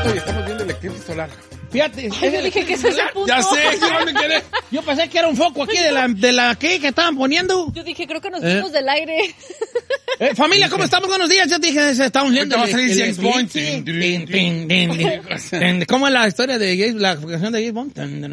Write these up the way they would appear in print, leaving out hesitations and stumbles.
punto y estamos viendo el eclipse solar. Fíjate. Yo dije que ese es el punto. Ya sé, yo me quedé. Yo pensé que era un foco aquí de la que estaban poniendo. Yo dije, creo que nos fuimos del aire. Familia, ¿cómo estamos? Buenos días. Yo te dije, estamos viendo James Bond. ¿Cómo es la historia de la canción de James Bond?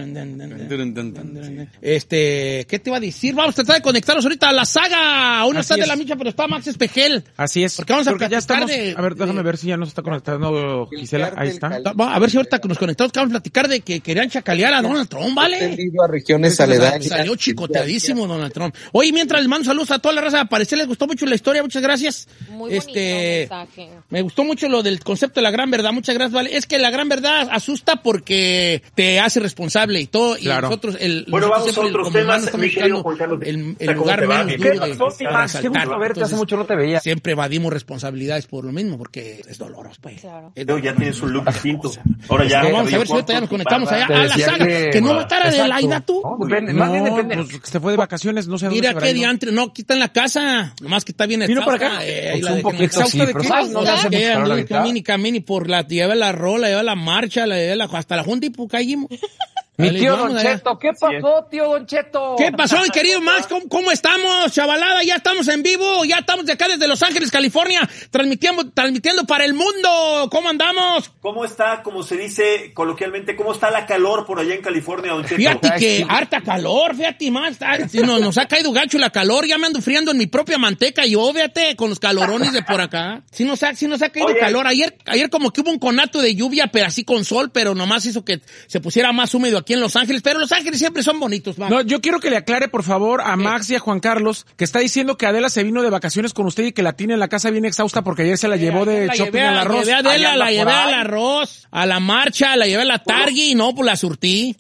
¿Qué te iba a decir? Vamos a tratar de conectarnos ahorita a la saga. Uno está de la micha, pero está Max Espejel. Así es. Porque vamos a Creo que ya platicar estamos. A ver, déjame ver si ya nos está conectando Gisela. Ahí está. A ver si ahorita que nos conectamos que vamos a platicar de que querían chacalear a Donald Trump, ¿vale? A regiones aledañas. Salió chicoteadísimo Donald Trump. Oye, mientras les mando saludos a toda la raza, a parecer les gustó mucho la historia, muchas gracias. Muy bonito mensaje. Me gustó mucho lo del concepto de la gran verdad, muchas gracias, vale. Es que la gran verdad asusta porque te hace responsable y todo. Claro. Y nosotros, bueno, vamos a otros temas, mi querido Juan Carlos. El lugar menos duro para Qué gusto verte, hace mucho no te veía. Siempre evadimos responsabilidades por lo mismo, porque es doloroso, pues. Claro. Ya tienes un look distinto. Ahora ya. Vamos a ver si ahorita ya nos conectamos allá a la saga. Que no matara de la ida tú. Más bien depende. Pues se fue de vacaciones, no sé dónde se Mira qué diantre, no, aquí está en la casa, nomás que está bien ¿Vino por acá? Un poquito, sí, pero camini por la, lleva la rola, lleva la marcha, hasta la Junta y caímos. Mi tío Don Cheto, ¿qué pasó, tío Don Cheto? ¿Qué pasó, mi querido Max? ¿Cómo estamos, chavalada? Ya estamos en vivo, ya estamos de acá desde Los Ángeles, California, transmitiendo para el mundo. ¿Cómo andamos? ¿Cómo está, como se dice coloquialmente, cómo está la calor por allá en California, Don Cheto? Fíjate que harta calor, fíjate más. Nos ha caído gacho la calor, ya me ando friando en mi propia manteca yo, fíjate, con los calorones de por acá. Sí nos ha caído calor. Ayer como que hubo un conato de lluvia, pero así con sol, pero nomás hizo que se pusiera más húmedo aquí en Los Ángeles, pero Los Ángeles siempre son bonitos, Max. No, yo quiero que le aclare, por favor, a Max y a Juan Carlos, que está diciendo que Adela se vino de vacaciones con usted y que la tiene en la casa bien exhausta porque ayer se la llevó de shopping al arroz. La llevé al arroz, a la marcha, la llevé a la Targi y no, pues la surtí.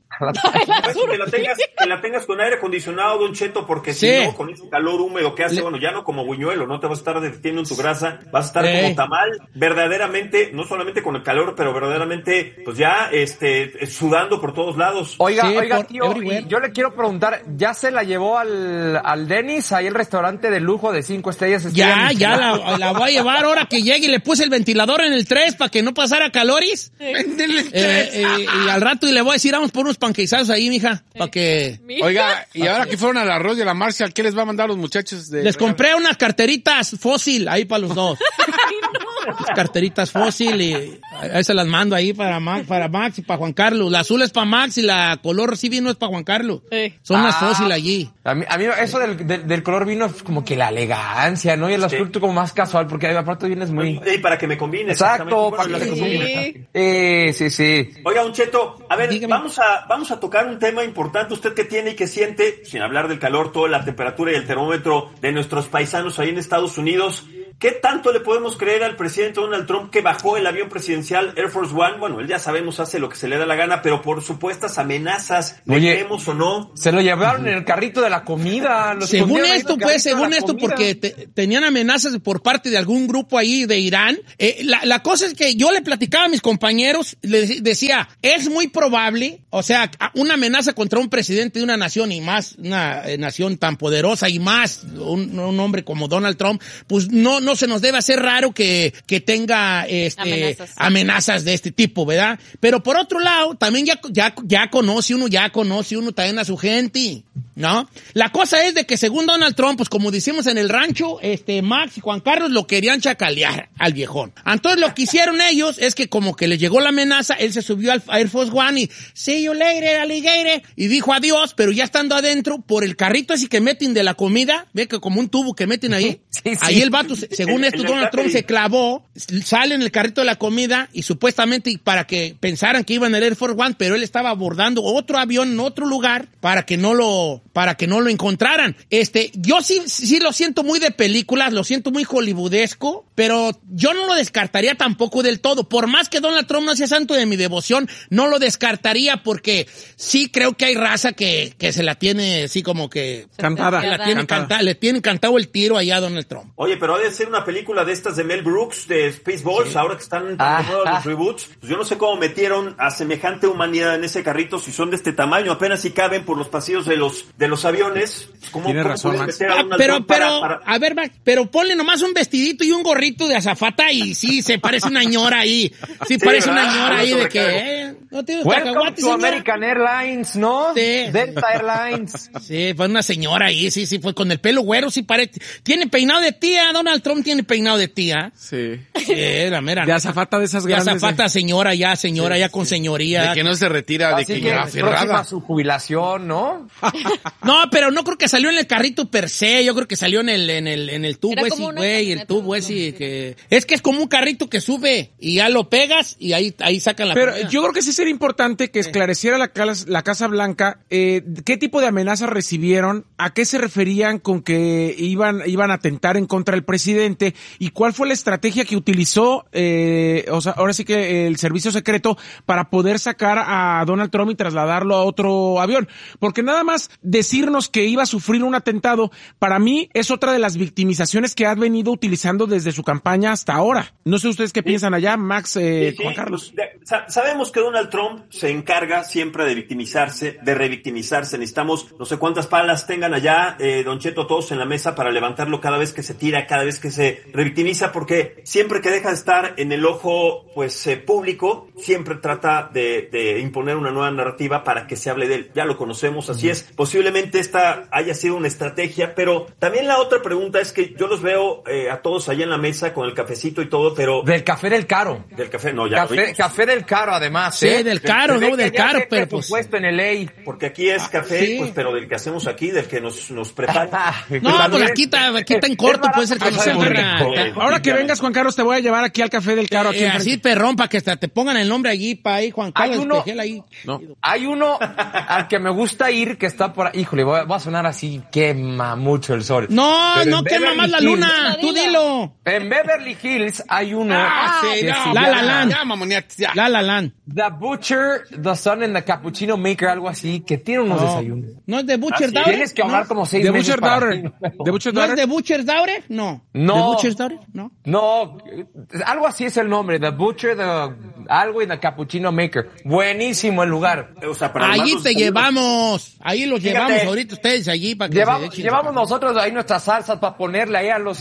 Que la tengas con aire acondicionado, Don Cheto, porque si no, con ese calor húmedo que hace, bueno, ya no como buñuelo, no te vas a estar derritiendo en tu grasa, vas a estar como tamal, verdaderamente, no solamente con el calor, pero verdaderamente, pues ya, sudando por todos lados. Oiga, tío, yo le quiero preguntar, ¿ya se la llevó al Dennis, ahí el restaurante de lujo de 5 estrellas? Ya la voy a llevar ahora que llegue y le puse el ventilador en el 3 para que no pasara caloris. Y al rato y le voy a decir, vamos por unos panqueizados ahí, mija, para que... Oiga, y ahora que fueron al arroz y a la marcha, ¿qué les va a mandar a los muchachos? Les compré unas carteritas fósil ahí para los dos. Las carteritas fósil y ahí se las mando ahí para Max y para Juan Carlos. La azul es para Max y la color sí vino es para Juan Carlos. Son unas fósil allí. A mí eso del color vino es como que la elegancia, ¿no? Y el azul como más casual, porque aparte vienes muy... Y para que me combine. Exacto, para que me combine. Sí. Oiga, Don Cheto, a ver, vamos a tocar un tema importante. Usted que tiene y que siente, sin hablar del calor, toda la temperatura y el termómetro de nuestros paisanos ahí en Estados Unidos. ¿Qué tanto le podemos creer al presidente Donald Trump que bajó el avión presidencial Air Force One? Bueno, él ya sabemos hace lo que se le da la gana, pero por supuestas amenazas, ¿le creemos o no? Se lo llevaron en el carrito de la comida. Según esto, porque tenían amenazas por parte de algún grupo ahí de Irán. La cosa es que yo le platicaba a mis compañeros, les decía, es muy probable, o sea, una amenaza contra un presidente de una nación y más, una nación tan poderosa y más, un hombre como Donald Trump, pues no se nos debe hacer raro que tenga amenazas de este tipo, ¿verdad? Pero por otro lado, también ya conoce uno también a su gente, ¿no? La cosa es de que según Donald Trump, pues como decimos en el rancho, Max y Juan Carlos lo querían chacalear al viejón. Entonces lo que hicieron ellos es que como que le llegó la amenaza, él se subió al Air Force One y see you later, alligator, y dijo adiós, pero ya estando adentro, por el carrito así que meten de la comida, ve que como un tubo que meten ahí, ahí el vato, según Donald Trump se clavó, sale en el carrito de la comida y supuestamente para que pensaran que iba en el Air Force One, pero él estaba abordando otro avión en otro lugar para que no lo encontraran. Yo sí lo siento muy de películas, lo siento muy hollywoodesco, pero yo no lo descartaría tampoco del todo. Por más que Donald Trump no sea santo de mi devoción, no lo descartaría porque sí creo que hay raza que se la tiene así como que... Cantada. Le tiene cantado el tiro allá a Donald Trump. Oye, pero ha de ser una película de estas de Mel Brooks, de Spaceballs, ahora que están tan de moda los reboots. Pues yo no sé cómo metieron a semejante humanidad en ese carrito, si son de este tamaño, apenas si caben por los pasillos de de los aviones, ¿cómo razón, puedes meter a Donald Pero, Trump para... a ver, Max, pero ponle nomás un vestidito y un gorrito de azafata y sí, se parece una ñora ahí. Sí, parece ¿verdad? una ñora ahí de que, no tienes Welcome cacahuates, to señora. American Airlines, ¿no? Sí. Delta Airlines. Sí, fue una señora ahí, sí, fue con el pelo güero, sí parece. Tiene peinado de tía, Donald Trump tiene peinado de tía. Sí. Sí, la mera. De azafata de esas De grandes. azafata, señora, ya con señoría. De que no se retira, de Así que que ya próxima aferrada. a su jubilación, ¿no? No, pero no creo que salió en el carrito per se, yo creo que salió en el tubo Era ese, como una güey, el camioneta, tubo ese que... Es que es como un carrito que sube y ya lo pegas y ahí sacan la Pero comida. yo creo que sí sería importante que esclareciera la Casa Blanca qué tipo de amenazas recibieron, a qué se referían con que iban a atentar en contra del presidente y cuál fue la estrategia que utilizó, o sea, ahora sí que el servicio secreto para poder sacar a Donald Trump y trasladarlo a otro avión. Porque nada más decirnos que iba a sufrir un atentado, para mí es otra de las victimizaciones que ha venido utilizando desde su campaña hasta ahora. No sé ustedes qué piensan allá, Max, Sí, Juan Carlos. Sabemos que Donald Trump se encarga siempre de victimizarse, de revictimizarse. Necesitamos no sé cuántas palas tengan allá, Don Cheto, todos en la mesa para levantarlo cada vez que se tira, cada vez que se revictimiza, porque siempre que deja de estar en el ojo pues público, siempre trata de imponer una nueva narrativa para que se hable de él. Ya lo conocemos, así es. Posiblemente esta haya sido una estrategia, pero también la otra pregunta es que yo los veo a todos allá en la mesa con el cafecito y todo, pero... Del café del caro. Del café, no, ya Café del caro, además. Sí, del caro, ¿no? Del caro, pero pues... puesto en LA. Porque aquí es café, sí. pues, pero del que hacemos aquí, del que nos prepara. No, pues aquí está en corto, puede ser que no se agarra. Ahora que vengas, Juan Carlos, te voy a llevar aquí al Café del Caro. Aquí Así perrón, para que te pongan el nombre allí, para ahí, Juan Carlos Espejel ahí. No. Hay uno al que me gusta ir que está por ahí. Híjole, voy a sonar así, quema mucho el sol. No, Pero no en quema Beverly más la Hills- luna, tú dilo. En Beverly Hills hay uno Sí, que no, se La La llama Land. Ya, mamoniates, ya. La Land. The Butcher, The Son and the Cappuccino Maker, algo así, que tiene unos desayunos. ¿No es de Butcher sí. Daughter? Tienes que ahorrar como 6 De meses Butcher para- Daughter. De Butcher ¿No es Daughter. de Butcher Daughter? No. No. ¿De Butcher Daughter? No. No, algo así es el nombre, The Butcher, algo y The Cappuccino Maker. Buenísimo el lugar. O sea, para Allí armar los te desayunos. llevamos. Ahí los Fíjate. llevamos ahorita ustedes allí para que Llevamos, se echen. llevamos nosotros ahí nuestras salsas para ponerle ahí a los,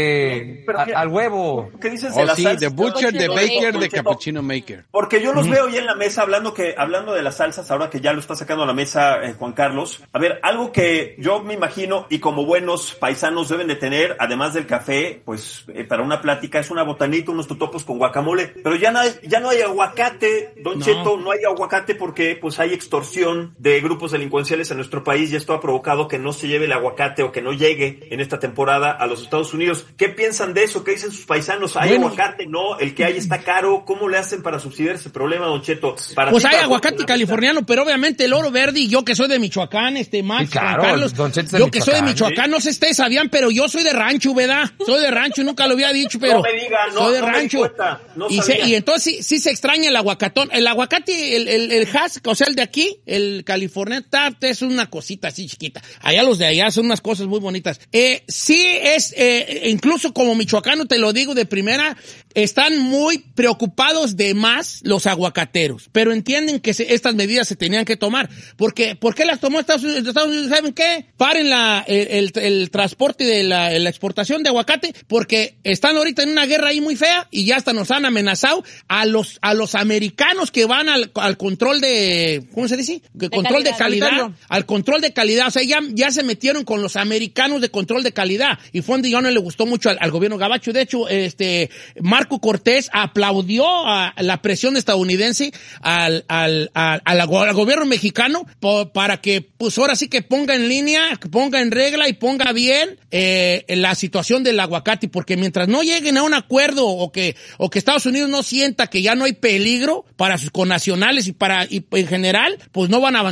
Pero mira, al huevo. ¿Qué dices de Oh, la sí, salsa? de Butcher, de Don Baker, Don de Cheto, Cappuccino Maker. Porque yo los veo ya en la mesa hablando de las salsas, ahora que ya lo está sacando a la mesa Juan Carlos. A ver, algo que yo me imagino y como buenos paisanos deben de tener, además del café, pues para una plática es una botanita, unos totopos con guacamole. Pero ya no hay aguacate, Don Cheto, no hay aguacate porque pues hay extorsión de grupos delincuenciales en nuestro país y esto ha provocado que no se lleve el aguacate o que no llegue en esta temporada a los Estados Unidos. ¿Qué piensan de eso? ¿Qué dicen sus paisanos? ¿Hay aguacate? No, el que hay está caro. ¿Cómo le hacen para subsidiar ese problema, Don Cheto? Pues hay aguacate californiano, pero obviamente el oro verde y yo que soy de Michoacán, Max, Sí, claro, Juan Carlos, Don Cheto es de yo que soy de Michoacán, Michoacán, no sé si ustedes sabían, pero yo soy de rancho, ¿verdad? Soy de rancho, nunca lo había dicho, pero No me diga, no, soy de no me di rancho. cuenta, no y, sabía. y entonces sí se extraña el aguacatón. El aguacate, el hass, o sea, el de aquí, el California Tart es una cosita así chiquita. Allá los de allá son unas cosas muy bonitas. Sí es, incluso como michoacano te lo digo de primera, están muy preocupados de más los aguacateros, pero entienden que estas medidas se tenían que tomar. Porque, ¿por qué las tomó Estados Unidos? ¿Saben qué? Paren el transporte de la exportación de aguacate, porque están ahorita en una guerra ahí muy fea y ya hasta nos han amenazado a los americanos que van al control de, ¿cómo se dice? Control de calidad. Al control de calidad. O sea, ya se metieron con los americanos de control de calidad. Y fue donde ya no le gustó mucho al gobierno gabacho. De hecho, Marco Cortés aplaudió a la presión estadounidense al gobierno mexicano para que, pues ahora sí que ponga en línea, que ponga en regla y ponga bien la situación del aguacate, porque mientras no lleguen a un acuerdo o que Estados Unidos no sienta que ya no hay peligro para sus connacionales y en general, pues no van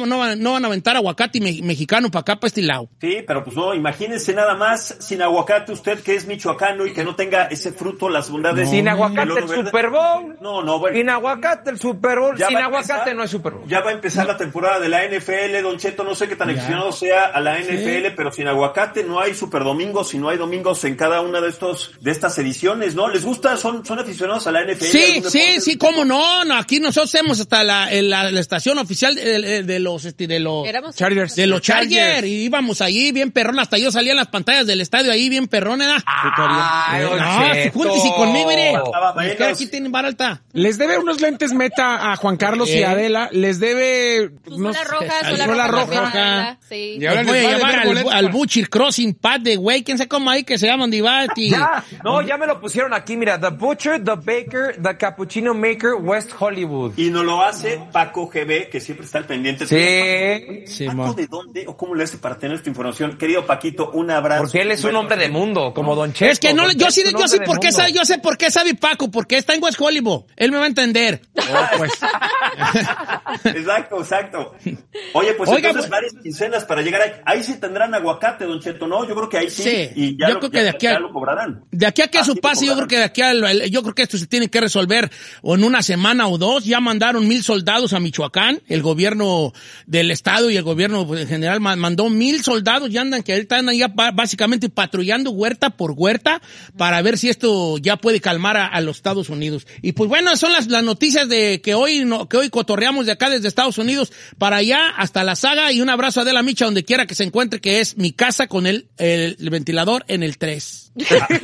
a aventar aguacate mexicano para acá, para este lado. Sí, pero pues no, imagínense nada más sin aguacate usted que es michoacano y que no tenga ese fruto, las bondades. Sin aguacate el Super Bowl. No, bueno. Sin aguacate el Super Bowl. Ya Sin va a aguacate empezar, no hay Super Bowl. Ya va a empezar la temporada de la NFL, Don Cheto. No sé qué tan aficionado sea a la NFL, pero sin aguacate no hay Super Domingos y no hay domingos en cada una de estas ediciones, ¿no? ¿Les gusta? ¿Son aficionados a la NFL? Sí, cómo no. Aquí nosotros hemos hasta la estación oficial de los Chargers. De los Chargers. Y íbamos ahí bien perrón. Hasta yo salía en las pantallas del estadio ahí bien perrón, ¿eh? Júntese conmigo, mire. Aquí tienen vara alta. Les debe unos lentes Meta a Juan Carlos y a Adela. Les debe unos... Sola roja. Sí. Y ahora voy a llevar al Butcher Crossing Pad de güey. ¿Quién sabe cómo ahí que se llaman? Ya me lo pusieron aquí, mira. The Butcher, The Baker, The Cappuccino Maker, West Hollywood. Y nos lo hace Paco GB, que siempre está al pendiente. Sí. ¿Paco de dónde o cómo le hace para tener esta información? Querido Paquito, un abrazo. Porque él es un hombre de mundo, como Don Cheto. Es que no, yo sé por qué sabe Paco, porque está en West Hollywood. Él me va a entender. Pues. Exacto. Oye, pues entonces varias quincenas para llegar ahí sí tendrán aguacate, Don Cheto, ¿no? Yo creo que ahí sí. Y ya, yo creo que ya lo cobrarán. De aquí a que eso pase, yo creo que yo creo que esto se tiene que resolver o en una semana o dos. Ya mandaron 1,000 soldados a Michoacán. El gobierno del estado y el gobierno en general mandó 1,000 soldados. Ya andan ya básicamente patrullando huerta por huerta para ver si esto ya puede calmar a los Estados Unidos. Y pues bueno, son las noticias de que hoy cotorreamos de acá desde Estados Unidos para allá hasta la saga. Y un abrazo a Adela Micha donde quiera que se encuentre, que es mi casa con el ventilador en el 3.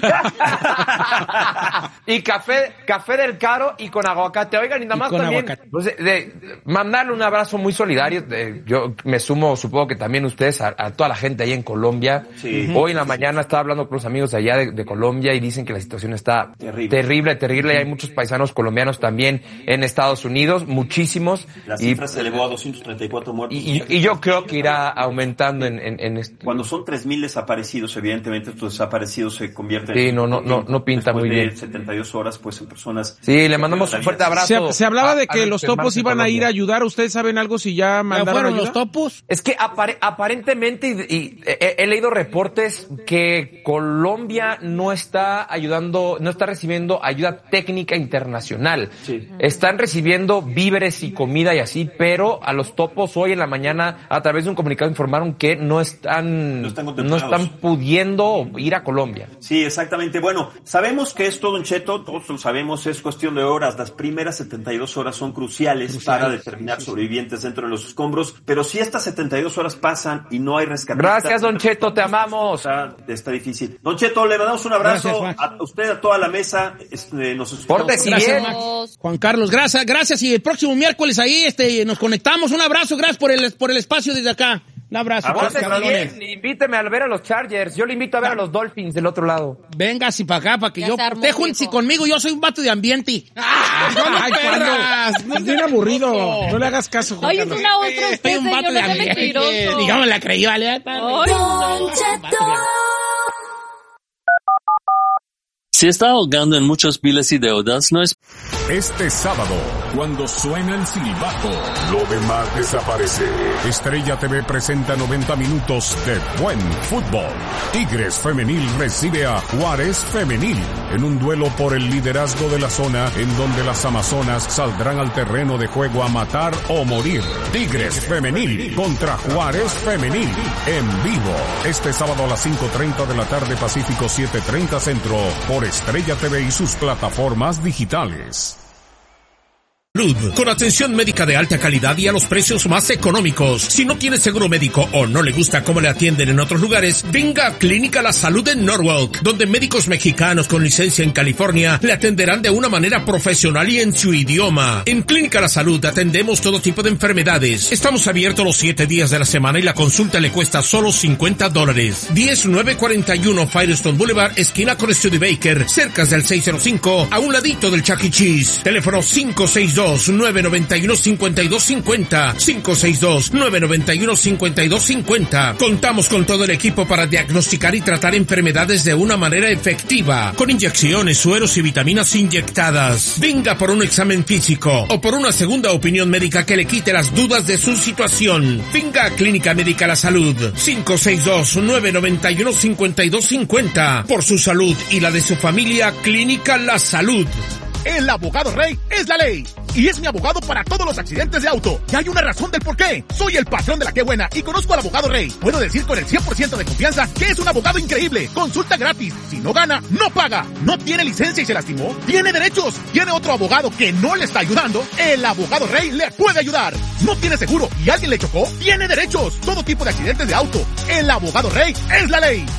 Y café del Caro y con aguacate. Oigan, y nada más también mandarle un abrazo muy solidario. Yo me sumo, supongo que también ustedes, a toda la gente ahí en Colombia. Sí. Hoy en la mañana estaba hablando con los amigos allá de Colombia y dicen que la situación está terrible. Y hay muchos paisanos colombianos también en Estados Unidos, muchísimos. La cifra se elevó a 234 muertos. Y yo creo que irá aumentando en esto. Cuando son 3,000 desaparecidos, evidentemente estos desaparecidos se convierten no pinta muy bien. 72 horas, pues, en personas. Sí, le mandamos un fuerte abrazo. Se hablaba de que los topos iban a ir a ayudar. ¿Ustedes saben algo si ya mandaron ayuda? ¿Los topos? Es que aparentemente y he leído reportes que Colombia no está recibiendo ayuda técnica internacional. Sí. Están recibiendo víveres y comida y así, pero a los topos hoy en la mañana a través de un comunicado informaron que no están pudiendo ir a Colombia. Sí, exactamente. Bueno, sabemos que esto, Don Cheto, todos lo sabemos, es cuestión de horas. Las primeras 72 horas son cruciales para determinar sobrevivientes dentro de los escombros, pero si estas 72 horas pasan y no hay rescatistas... Gracias, Don Cheto, te amamos. Está difícil. Don Cheto, le mandamos un abrazo a usted, a toda la mesa. Nos escuchamos. Gracias, Juan Carlos, gracias. Y el próximo miércoles ahí nos conectamos. Un abrazo, gracias por el espacio desde acá. Un abrazo. Invíteme a ver a los Chargers. Yo le invito a ver a los Dolphins del otro lado. Venga, si para acá, para que te juntes conmigo. Yo soy un vato de ambiente. No, es bien aburrido. No le hagas caso, Juan Oye, es una otra Estoy un vato de ambiente. Digamos, la creí, ¿vale? Si está ahogando en muchos biles y deudas, no es... Este sábado, cuando suena el silbato, lo demás desaparece. Estrella TV presenta 90 minutos de buen fútbol. Tigres Femenil recibe a Juárez Femenil en un duelo por el liderazgo de la zona, en donde las amazonas saldrán al terreno de juego a matar o morir. Tigres Femenil contra Juárez Femenil en vivo. Este sábado a las 5:30 de la tarde Pacífico, 7:30 Centro, por Estrella TV y sus plataformas digitales. Con atención médica de alta calidad y a los precios más económicos. Si no tiene seguro médico o no le gusta cómo le atienden en otros lugares, venga a Clínica La Salud en Norwalk, donde médicos mexicanos con licencia en California le atenderán de una manera profesional y en su idioma. En Clínica La Salud atendemos todo tipo de enfermedades. Estamos abiertos los 7 días de la semana y la consulta le cuesta solo $50. 10941 Firestone Boulevard, esquina con Studebaker, cerca del 605, a un ladito del Chuck E. Cheese. Teléfono 562 562-991-5250. 562-991-5250. Contamos con todo el equipo para diagnosticar y tratar enfermedades de una manera efectiva, con inyecciones, sueros y vitaminas inyectadas. Venga por un examen físico o por una segunda opinión médica que le quite las dudas de su situación. Venga a Clínica Médica La Salud. 562-991-5250. Por su salud y la de su familia, Clínica La Salud. El abogado Rey es la ley. Y es mi abogado para todos los accidentes de auto. Y hay una razón del por qué. Soy el patrón de la que buena y conozco al abogado Rey. Puedo decir con el 100% de confianza que es un abogado increíble. Consulta gratis. Si no gana, no paga. No tiene licencia y se lastimó. Tiene derechos. Tiene otro abogado que no le está ayudando. El abogado Rey le puede ayudar. No tiene seguro y alguien le chocó. Tiene derechos. Todo tipo de accidentes de auto. El abogado Rey es la ley.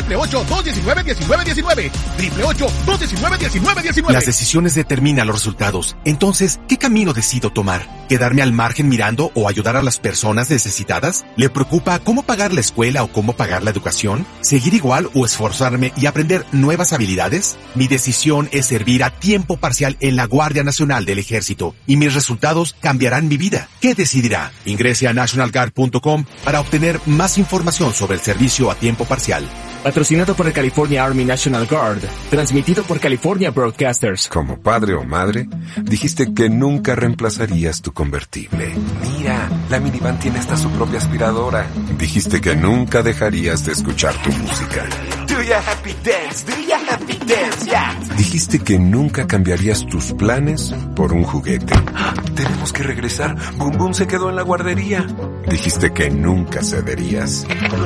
888-219-1919. 888-219-1919. Las decisiones determinan los resultados. Entonces, ¿qué camino decido tomar? ¿Quedarme al margen mirando o ayudar a las personas necesitadas? ¿Le preocupa cómo pagar la escuela o cómo pagar la educación? ¿Seguir igual o esforzarme y aprender nuevas habilidades? Mi decisión es servir a tiempo parcial en la Guardia Nacional del Ejército y mis resultados cambiarán mi vida. ¿Qué decidirá? Ingrese a nationalguard.com para obtener más información sobre el servicio a tiempo parcial. Patrocinado por el California Army National Guard. Transmitido por California Broadcasters. Como padre o madre, dijiste que nunca reemplazarías tu convertible. Mira, la minivan tiene hasta su propia aspiradora. Dijiste que nunca dejarías de escuchar tu música. Do ya happy dance, do ya happy dance, yeah. Dijiste que nunca cambiarías tus planes por un juguete. Tenemos que regresar. Boom Boom se quedó en la guardería. Dijiste que nunca cederías.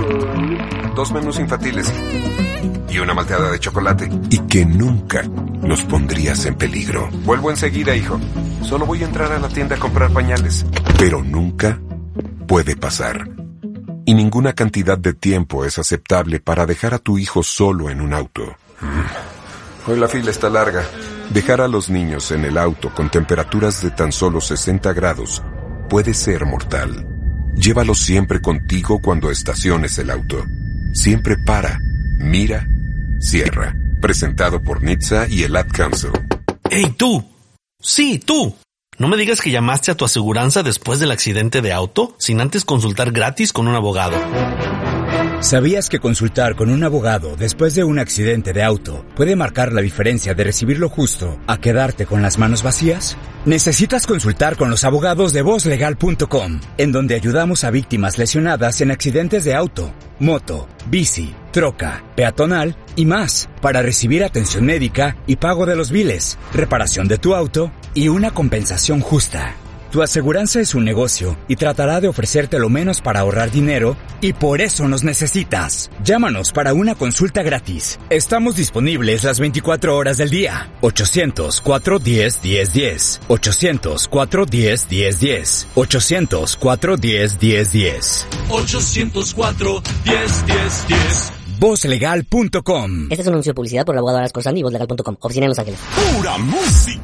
2 menús infantiles y una malteada de chocolate. Y que nunca los pondrías en peligro. Vuelvo enseguida, hijo. Solo voy a entrar a la tienda a comprar pañales. Pero nunca puede pasar. Y ninguna cantidad de tiempo es aceptable para dejar a tu hijo solo en un auto. Hoy la fila está larga. Dejar a los niños en el auto con temperaturas de tan solo 60 grados puede ser mortal. Llévalos siempre contigo cuando estaciones el auto. Siempre para, mira, cierra. Presentado por NHTSA y el Ad Council. ¡Ey, tú! Sí, tú. No me digas que llamaste a tu aseguranza después del accidente de auto sin antes consultar gratis con un abogado. ¿Sabías que consultar con un abogado después de un accidente de auto puede marcar la diferencia de recibir lo justo a quedarte con las manos vacías? Necesitas consultar con los abogados de VozLegal.com, en donde ayudamos a víctimas lesionadas en accidentes de auto, moto, bici, troca, peatonal y más, para recibir atención médica y pago de los biles, reparación de tu auto y una compensación justa. Tu aseguranza es un negocio y tratará de ofrecerte lo menos para ahorrar dinero, y por eso nos necesitas. Llámanos para una consulta gratis. Estamos disponibles las 24 horas del día. 800-410-1010. 800-410-1010. 800-410-1010. 800-410-1010. VozLegal.com. Este es un anuncio de publicidad por el abogado Aras Corsani y VozLegal.com. Oficina en Los Ángeles. Pura música.